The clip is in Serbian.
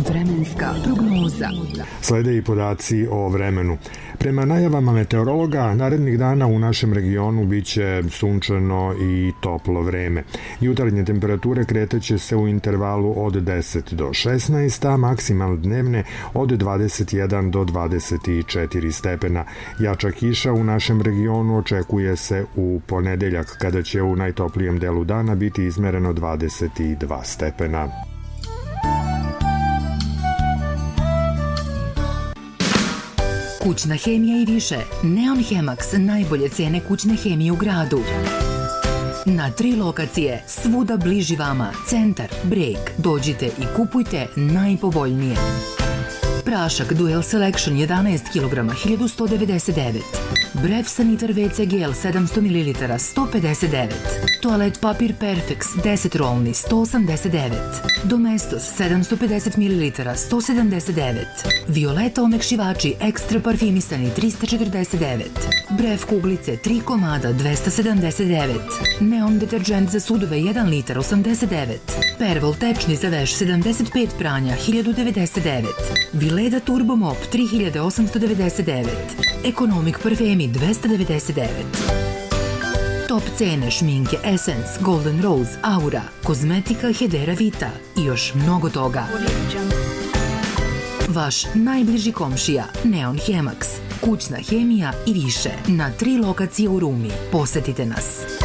Vremenska prognoza. Slede i podaci o vremenu. Prema najavama meteorologa, narednih dana u našem regionu biće sunčano i toplo vreme. Jutarnje temperature kretaće se u intervalu od 10 do 16, a maksimalne dnevne od 21 do 24 stepena. Jača kiša u našem regionu očekuje se u ponedeljak, kada će u najtoplijem delu dana biti izmereno 22 stepena. Kućna hemija i više. Neon Hemax, najbolje cene kućne hemije u gradu. Na 3 lokacije, svuda bliži vama, Centar, Breg. Dođite i kupujte najpovoljnije. Prašak Dual Selection 11 kg 1199. Bref Sanitar WC Gel 700 ml 159. Toalet papir Perfex 10 rolni 189. Domestos 750 ml 179. Violeta omekšivači ekstra parfimisani 349. Bref kuglice 3 komada 279. Neon deterđent za sudove 1 litar 89. Pervol tečni za veš 75 pranja 1099. Vileda Turbo Mop 3899. Ekonomik parfemi 299. Top cene šminke Essence, Golden Rose, Aura, kozmetika Hedera Vita i još mnogo toga. Vaš najbliži komšija Neon Hemax, kućna hemija i više na 3 lokacije u Rumi. Posetite nas.